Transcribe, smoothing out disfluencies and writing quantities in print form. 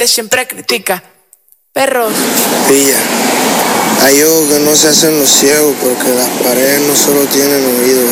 gente siempre critica. Perros. Pilla, hay ojos que no se hacen los ciegos porque las paredes no solo tienen oídos,